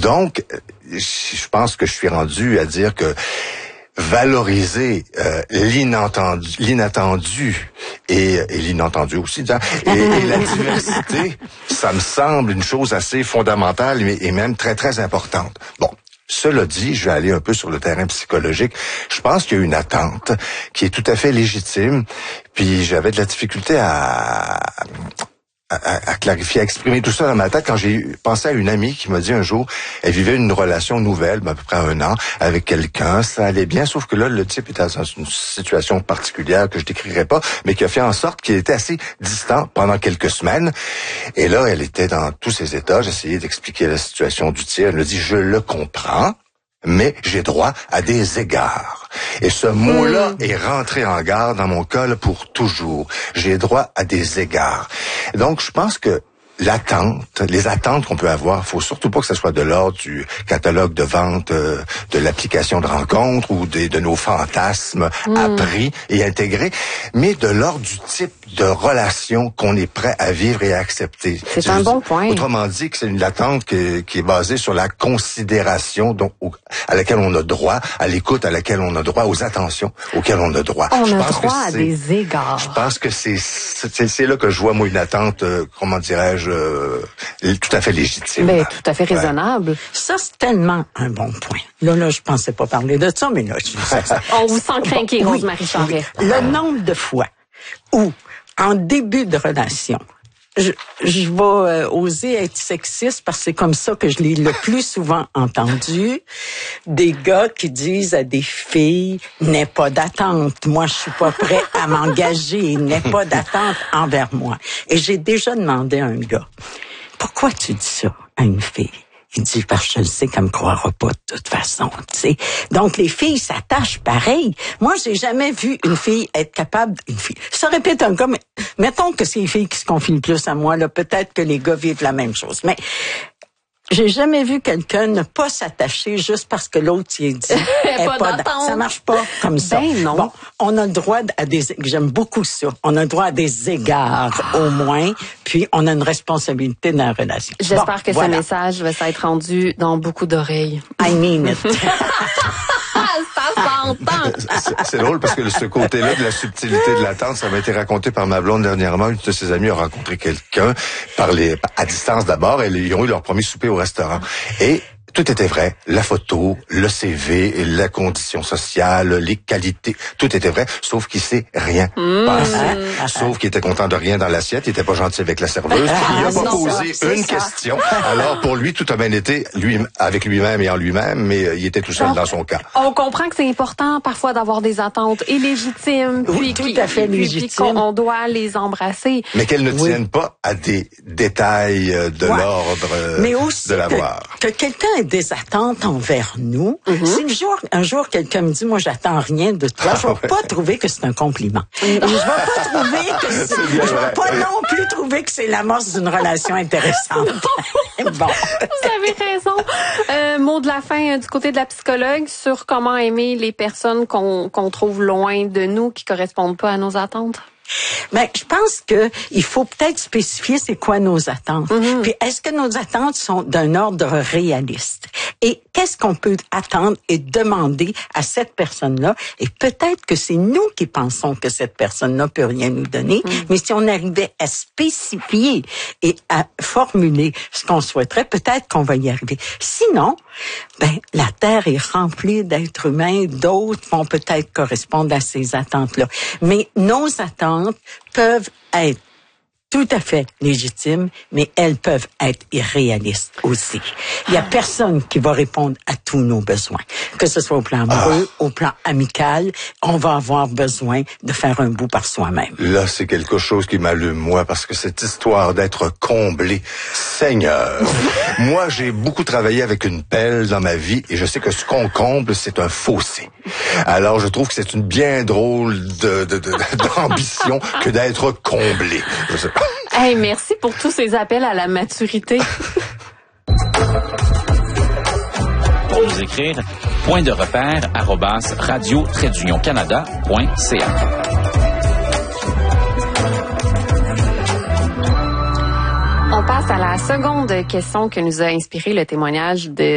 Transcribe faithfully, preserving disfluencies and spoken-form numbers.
Donc, je pense que je suis rendu à dire que valoriser euh, l'inattendu, l'inattendu et, et l'inentendu aussi, et, et la diversité, ça me semble une chose assez fondamentale et, et même très, très importante. Bon. Cela dit, je vais aller un peu sur le terrain psychologique. Je pense qu'il y a une attente qui est tout à fait légitime. Puis j'avais de la difficulté à, à, à clarifier, à exprimer tout ça dans ma tête quand j'ai pensé à une amie qui m'a dit un jour, elle vivait une relation nouvelle, ben à peu près un an, avec quelqu'un. Ça allait bien, sauf que là, le type était dans une situation particulière que je décrirai pas, mais qui a fait en sorte qu'il était assez distant pendant quelques semaines. Et là, elle était dans tous ses états. J'essayais d'expliquer la situation du tir. Elle me dit, je le comprends, mais j'ai droit à des égards. Et ce mot-là mmh. est rentré en garde dans mon cas là, pour toujours. J'ai droit à des égards. Donc, je pense que l'attente, les attentes qu'on peut avoir, faut surtout pas que ce soit de l'ordre du catalogue de vente, euh, de l'application de rencontre ou des, de nos fantasmes mmh. appris et intégrés, mais de l'ordre du type de relation qu'on est prêt à vivre et à accepter. C'est un bon point. Autrement dit, que c'est une attente qui, qui est basée sur la considération donc, à laquelle on a droit, à l'écoute à laquelle on a droit, aux attentions auxquelles on a droit. On je a pense droit que à des égards. Je pense que c'est, c'est, c'est là que je vois, moi, une attente, euh, comment dirais-je, Euh, tout à fait légitime. Mais tout à fait raisonnable. Ouais. Ça, c'est tellement un bon point. Là, là, je pensais pas parler de ça, mais là, je dis ça. On vous sent craquer, bon, Rose-Marie Charest. Oui. Le nombre de fois où, en début de relation, je, je vais euh, oser être sexiste parce que c'est comme ça que je l'ai le plus souvent entendu. Des gars qui disent à des filles, n'aie pas d'attente. Moi, je suis pas prêt à m'engager. N'aie pas d'attente envers moi. Et j'ai déjà demandé à un gars, pourquoi tu dis ça à une fille? Il dit, parce que je sais qu'elle me croira pas de toute façon, tu sais. Donc, les filles s'attachent pareil. Moi, j'ai jamais vu une fille être capable, une fille. Ça répète un gars, mais mettons que c'est les filles qui se confient le plus à moi, là. Peut-être que les gars vivent la même chose. Mais, j'ai jamais vu quelqu'un ne pas s'attacher juste parce que l'autre y est dit. pas pas d'attente. Ça marche pas comme ça. Ben non. Bon, on a le droit à des, j'aime beaucoup ça. On a le droit à des égards, au moins. Puis, on a une responsabilité dans la relation. J'espère bon, que voilà. ce message va s'être rendu dans beaucoup d'oreilles. I mean it. Ça s'entend. C'est, c'est drôle parce que ce côté-là de la subtilité de l'attente, ça m'a été raconté par ma blonde dernièrement. Une de ses amies a rencontré quelqu'un par les, à distance d'abord. Et ils ont eu leur premier souper au restaurant. Et tout était vrai. La photo, le C V, la condition sociale, les qualités, tout était vrai, sauf qu'il sait rien mmh. passé. Sauf qu'il était content de rien dans l'assiette, il était pas gentil avec la serveuse, Ah, il a pas non, posé ça, une ça. question. Alors pour lui, tout a bien été lui, avec lui-même et en lui-même, mais euh, il était tout seul Donc, dans son cas. On comprend que c'est important parfois d'avoir des attentes et légitimes, Oui, puis tout qui, à fait puis, légitime. puis qu'on on doit les embrasser. Mais qu'elles ne Oui. tiennent pas à des détails euh, de Ouais. l'ordre euh, Mais aussi de l'avoir. que, que quelqu'un ait des attentes envers nous. Mm-hmm. Si le jour, un jour quelqu'un me dit, moi, j'attends rien de toi, je vais Ah, pas trouver que c'est un compliment. Et je vais pas trouver que c'est, C'est bien je vrai. vais pas non plus trouver que c'est l'amorce d'une relation intéressante. Bon. Vous avez raison. Euh, mot de la fin euh, du côté de la psychologue sur comment aimer les personnes qu'on, qu'on trouve loin de nous, qui correspondent pas à nos attentes. Ben, je pense que il faut peut-être spécifier c'est quoi nos attentes. Mm-hmm. Puis est-ce que nos attentes sont d'un ordre réaliste? Et qu'est-ce qu'on peut attendre et demander à cette personne-là? Et peut-être que c'est nous qui pensons que cette personne-là peut rien nous donner, mm-hmm. mais si on arrivait à spécifier et à formuler ce qu'on souhaiterait, peut-être qu'on va y arriver. Sinon, ben, la Terre est remplie d'êtres humains, d'autres vont peut-être correspondre à ces attentes-là. Mais nos attentes peuvent être tout à fait légitimes, mais elles peuvent être irréalistes aussi. Il y a personne qui va répondre à tous nos besoins. Que ce soit au plan amoureux, ah. au plan amical, on va avoir besoin de faire un bout par soi-même. Là, c'est quelque chose qui m'allume, moi, parce que cette histoire d'être comblé, Seigneur, moi, j'ai beaucoup travaillé avec une pelle dans ma vie et je sais que ce qu'on comble, c'est un fossé. Alors, je trouve que c'est une bien drôle de, de, de, d'ambition que d'être comblé. Je sais pas. Hey, merci pour tous ces appels à la maturité. Pour nous écrire, point de repère arobase radio trait d'union canada point c a. On passe à la seconde question que nous a inspiré le témoignage de